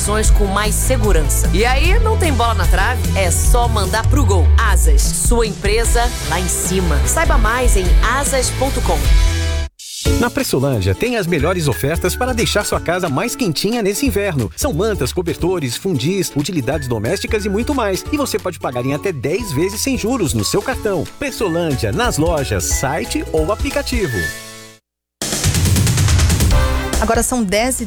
com mais segurança. E aí, não tem bola na trave? É só mandar pro gol. Asas, sua empresa lá em cima. Saiba mais em asas.com. Na Pressolândia tem as melhores ofertas para deixar sua casa mais quentinha nesse inverno. São mantas, cobertores, fundis, utilidades domésticas e muito mais. E você pode pagar em até 10 vezes sem juros no seu cartão. Pressolândia, nas lojas, site ou aplicativo. Agora são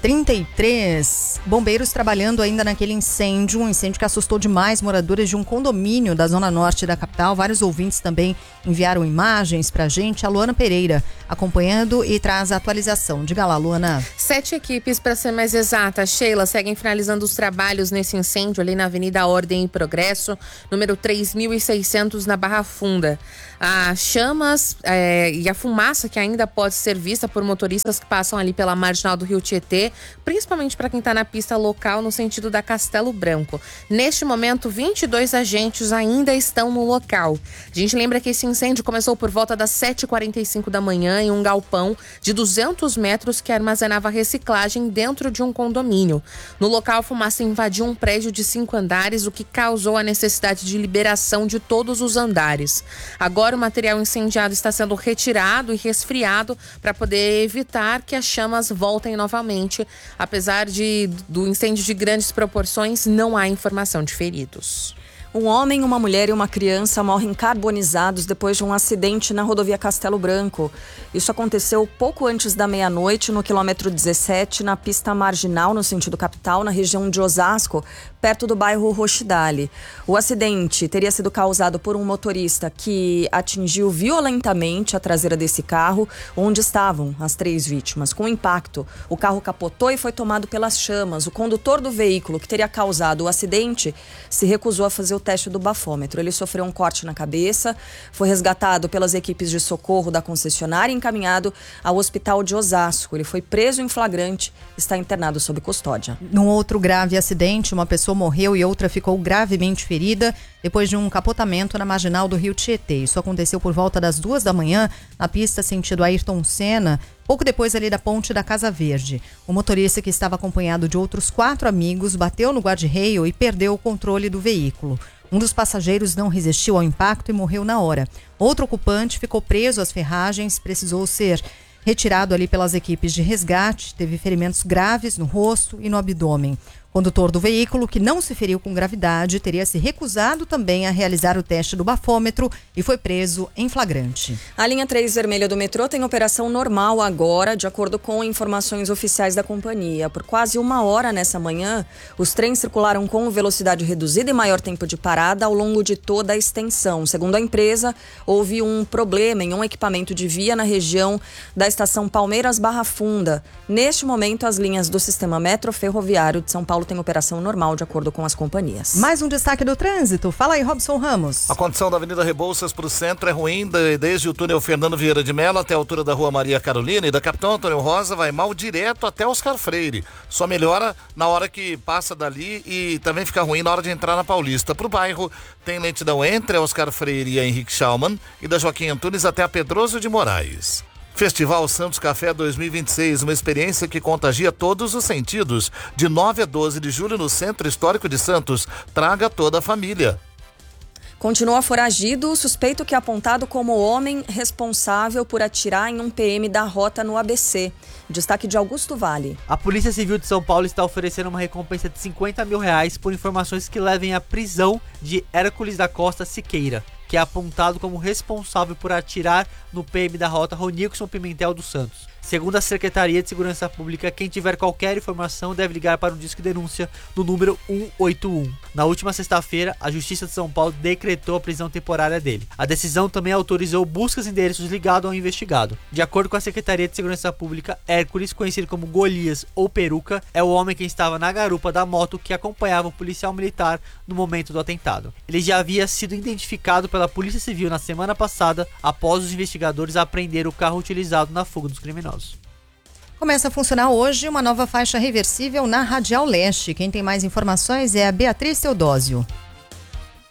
10h33. Bombeiros trabalhando ainda naquele incêndio, um incêndio que assustou demais moradores de um condomínio da zona norte da capital. Vários ouvintes também enviaram imagens pra gente. A Luana Pereira acompanhando e traz a atualização. Diga lá, Luana. 7 equipes, para ser mais exata, Sheila, seguem finalizando os trabalhos nesse incêndio ali na Avenida Ordem e Progresso, número 3.600, na Barra Funda. As chamas e a fumaça que ainda pode ser vista por motoristas que passam ali pela marginal do Rio Tietê, principalmente para quem está na pista local no sentido da Castelo Branco. Neste momento, 22 agentes ainda estão no local. A gente lembra que esse incêndio começou por volta das 7h45 da manhã em um galpão de 200 metros que armazenava reciclagem dentro de um condomínio. No local, a fumaça invadiu um prédio de 5 andares, o que causou a necessidade de liberação de todos os andares. Agora, o material incendiado está sendo retirado e resfriado para poder evitar que as chamas voltem novamente. Apesar do incêndio de grandes proporções, não há informação de feridos. Um homem, uma mulher e uma criança morrem carbonizados depois de um acidente na rodovia Castelo Branco. Isso aconteceu pouco antes da meia-noite, no quilômetro 17, na pista marginal, no sentido capital, na região de Osasco, perto do bairro Rochidale. O acidente teria sido causado por um motorista que atingiu violentamente a traseira desse carro, onde estavam as 3 vítimas. Com o impacto, o carro capotou e foi tomado pelas chamas. O condutor do veículo que teria causado o acidente se recusou a fazer o teste do bafômetro. Ele sofreu um corte na cabeça, foi resgatado pelas equipes de socorro da concessionária e encaminhado ao hospital de Osasco. Ele foi preso em flagrante, está internado sob custódia. Num outro grave acidente, uma pessoa morreu e outra ficou gravemente ferida depois de um capotamento na marginal do Rio Tietê. Isso aconteceu por volta das 2 da manhã, na pista sentido Ayrton Senna, pouco depois ali da ponte da Casa Verde. O motorista, que estava acompanhado de outros 4 amigos, bateu no guarda-reio e perdeu o controle do veículo. Um dos passageiros não resistiu ao impacto e morreu na hora. Outro ocupante ficou preso às ferragens, precisou ser retirado ali pelas equipes de resgate, teve ferimentos graves no rosto e no abdômen. O condutor do veículo, que não se feriu com gravidade, teria se recusado também a realizar o teste do bafômetro e foi preso em flagrante. A linha 3 vermelha do metrô tem operação normal agora, de acordo com informações oficiais da companhia. Por quase 1 hora nessa manhã, os trens circularam com velocidade reduzida e maior tempo de parada ao longo de toda a extensão. Segundo a empresa, houve um problema em um equipamento de via na região da estação Palmeiras-Barra Funda. Neste momento, as linhas do sistema metro ferroviário de São Paulo tem operação normal, de acordo com as companhias. Mais um destaque do trânsito. Fala aí, Robson Ramos. A condição da Avenida Rebouças para o centro é ruim, desde o túnel Fernando Vieira de Mello até a altura da Rua Maria Carolina, e da Capitão Antônio Rosa vai mal direto até Oscar Freire. Só melhora na hora que passa dali e também fica ruim na hora de entrar na Paulista. Para o bairro, tem lentidão entre a Oscar Freire e a Henrique Schaumann e da Joaquim Antunes até a Pedroso de Moraes. Festival Santos Café 2026, uma experiência que contagia todos os sentidos. De 9 a 12 de julho no Centro Histórico de Santos. Traga toda a família. Continua foragido o suspeito que é apontado como o homem responsável por atirar em um PM da rota no ABC. Destaque de Augusto Vale. A Polícia Civil de São Paulo está oferecendo uma recompensa de R$50 mil por informações que levem à prisão de Hércules da Costa Siqueira, que é apontado como responsável por atirar no PM da rota Ronilson Pimentel dos Santos. Segundo a Secretaria de Segurança Pública, quem tiver qualquer informação deve ligar para o Disque Denúncia no número 181. Na última sexta-feira, a Justiça de São Paulo decretou a prisão temporária dele. A decisão também autorizou buscas em endereços ligados ao investigado. De acordo com a Secretaria de Segurança Pública, Hércules, conhecido como Golias ou Peruca, é o homem que estava na garupa da moto que acompanhava o policial militar no momento do atentado. Ele já havia sido identificado pela Polícia Civil na semana passada, após os investigadores apreenderem o carro utilizado na fuga dos criminosos. Começa a funcionar hoje uma nova faixa reversível na Radial Leste. Quem tem mais informações é a Beatriz Teodósio.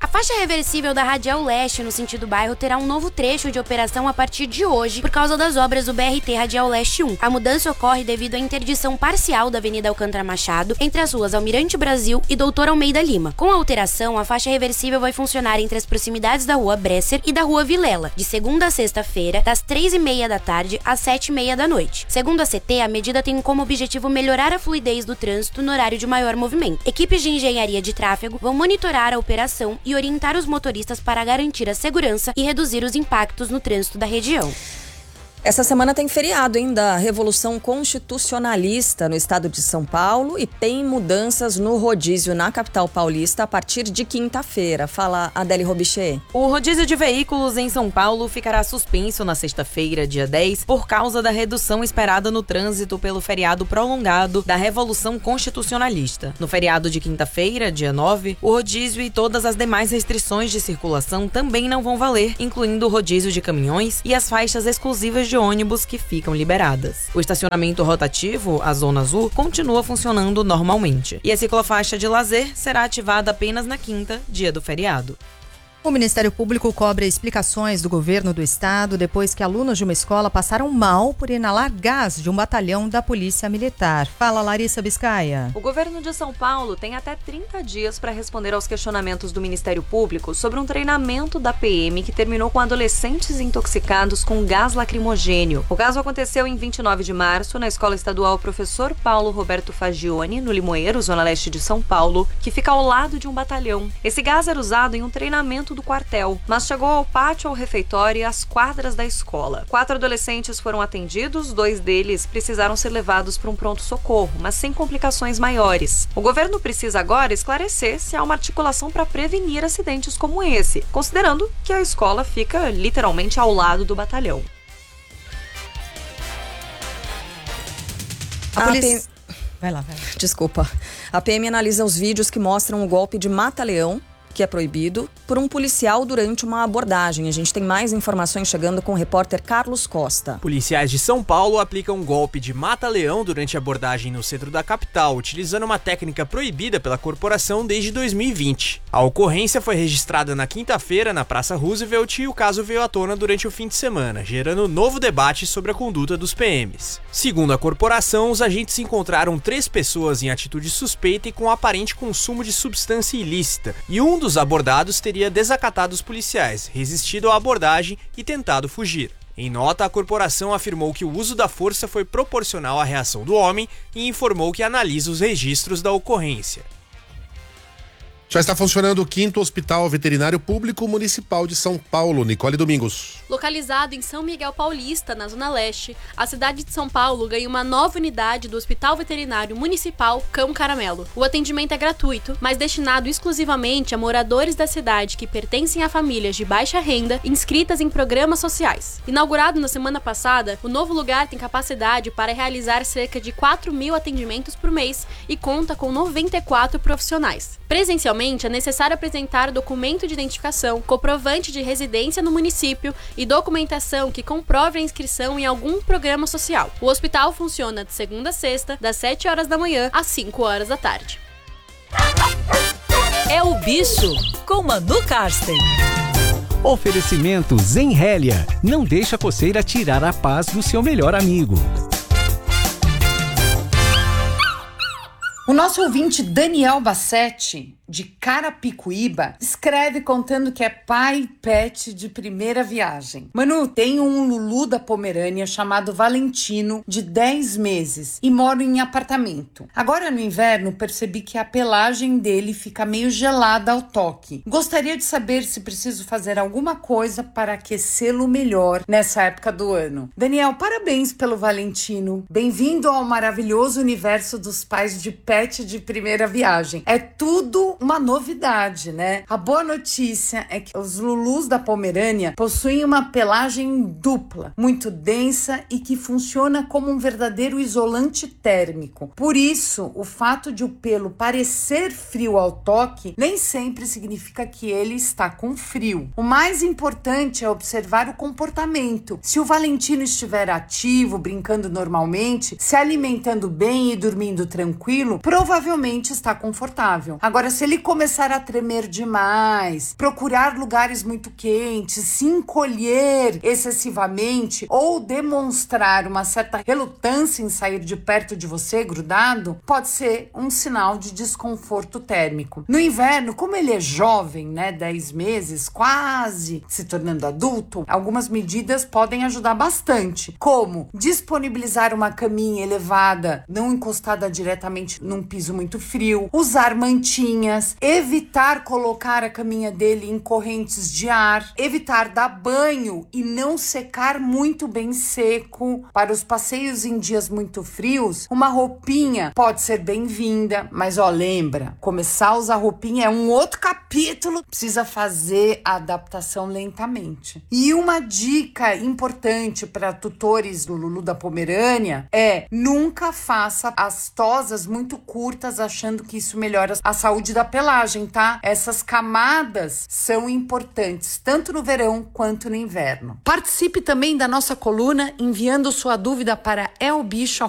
A faixa reversível da Radial Leste no sentido bairro terá um novo trecho de operação a partir de hoje por causa das obras do BRT Radial Leste 1. A mudança ocorre devido à interdição parcial da Avenida Alcântara Machado entre as ruas Almirante Brasil e Doutor Almeida Lima. Com a alteração, a faixa reversível vai funcionar entre as proximidades da Rua Bresser e da Rua Vilela, de segunda a sexta-feira, das 3h30 da tarde às 7h30 da noite. Segundo a CT, a medida tem como objetivo melhorar a fluidez do trânsito no horário de maior movimento. Equipes de engenharia de tráfego vão monitorar a operação e orientar os motoristas para garantir a segurança e reduzir os impactos no trânsito da região. Essa semana tem feriado, da Revolução Constitucionalista no estado de São Paulo e tem mudanças no rodízio na capital paulista a partir de quinta-feira. Fala Adele Robichê. O rodízio de veículos em São Paulo ficará suspenso na sexta-feira, dia 10, por causa da redução esperada no trânsito pelo feriado prolongado da Revolução Constitucionalista. No feriado de quinta-feira, dia 9, o rodízio e todas as demais restrições de circulação também não vão valer, incluindo o rodízio de caminhões e as faixas exclusivas de ônibus que ficam liberadas. O estacionamento rotativo, a Zona Azul, continua funcionando normalmente. E a ciclofaixa de lazer será ativada apenas na quinta, dia do feriado. O Ministério Público cobra explicações do governo do estado depois que alunos de uma escola passaram mal por inalar gás de um batalhão da Polícia Militar. Fala, Larissa Biscaia. O governo de São Paulo tem até 30 dias para responder aos questionamentos do Ministério Público sobre um treinamento da PM que terminou com adolescentes intoxicados com gás lacrimogênio. O caso aconteceu em 29 de março na Escola Estadual Professor Paulo Roberto Fagione, no Limoeiro, zona leste de São Paulo, que fica ao lado de um batalhão. Esse gás era usado em um treinamento do quartel, mas chegou ao pátio, ao refeitório e às quadras da escola. 4 adolescentes foram atendidos, 2 deles precisaram ser levados para um pronto-socorro, mas sem complicações maiores. O governo precisa agora esclarecer se há uma articulação para prevenir acidentes como esse, considerando que a escola fica literalmente ao lado do batalhão. Vai lá. Desculpa. A PM analisa os vídeos que mostram o golpe de mata-leão, que é proibido, por um policial durante uma abordagem. A gente tem mais informações chegando com o repórter Carlos Costa. Policiais de São Paulo aplicam um golpe de mata-leão durante a abordagem no centro da capital, utilizando uma técnica proibida pela corporação desde 2020. A ocorrência foi registrada na quinta-feira na Praça Roosevelt e o caso veio à tona durante o fim de semana, gerando novo debate sobre a conduta dos PMs. Segundo a corporação, os agentes encontraram 3 pessoas em atitude suspeita e com aparente consumo de substância ilícita, e um dos abordados teria desacatado os policiais, resistido à abordagem e tentado fugir. Em nota, a corporação afirmou que o uso da força foi proporcional à reação do homem e informou que analisa os registros da ocorrência. Já está funcionando o 5º Hospital Veterinário Público Municipal de São Paulo. Nicole Domingos. Localizado em São Miguel Paulista, na Zona Leste, a cidade de São Paulo ganha uma nova unidade do Hospital Veterinário Municipal Cão Caramelo. O atendimento é gratuito, mas destinado exclusivamente a moradores da cidade que pertencem a famílias de baixa renda inscritas em programas sociais. Inaugurado na semana passada, o novo lugar tem capacidade para realizar cerca de 4.000 atendimentos por mês e conta com 94 profissionais. Presencialmente, é necessário apresentar documento de identificação, comprovante de residência no município e documentação que comprove a inscrição em algum programa social. O hospital funciona de segunda a sexta, das 7 horas da manhã às 5 horas da tarde. É o Bicho, com Manu Karsten. Oferecimento Zenrélia. Não deixa a coceira tirar a paz do seu melhor amigo. O nosso ouvinte Daniel Bassetti, de Carapicuíba, escreve contando que é pai pet de primeira viagem. Manu, tenho um Lulu da Pomerânia chamado Valentino, de 10 meses, e moro em apartamento. Agora no inverno percebi que a pelagem dele fica meio gelada ao toque. Gostaria de saber se preciso fazer alguma coisa para aquecê-lo melhor nessa época do ano. Daniel, parabéns pelo Valentino. Bem-vindo ao maravilhoso universo dos pais de pet de primeira viagem. É tudo uma novidade, né? A boa notícia é que os Lulus da Pomerânia possuem uma pelagem dupla, muito densa e que funciona como um verdadeiro isolante térmico. Por isso, o fato de o pelo parecer frio ao toque nem sempre significa que ele está com frio. O mais importante é observar o comportamento. Se o Valentino estiver ativo, brincando normalmente, se alimentando bem e dormindo tranquilo, provavelmente está confortável. Agora, se Se ele começar a tremer demais, procurar lugares muito quentes, se encolher excessivamente ou demonstrar uma certa relutância em sair de perto de você, grudado, pode ser um sinal de desconforto térmico. No inverno, como ele é jovem, né, 10 meses, quase se tornando adulto, algumas medidas podem ajudar bastante, como disponibilizar uma caminha elevada, não encostada diretamente num piso muito frio, usar mantinhas, evitar colocar a caminha dele em correntes de ar, evitar dar banho e não secar muito bem seco. Para os passeios em dias muito frios, uma roupinha pode ser bem-vinda, mas lembra, começar a usar roupinha é um outro capítulo, precisa fazer a adaptação lentamente. E uma dica importante para tutores do Lulu da Pomerânia é: nunca faça as tosas muito curtas achando que isso melhora a saúde da pelagem, tá? Essas camadas são importantes, tanto no verão quanto no inverno. Participe também da nossa coluna enviando sua dúvida para elbicho@radiojornal.com.br.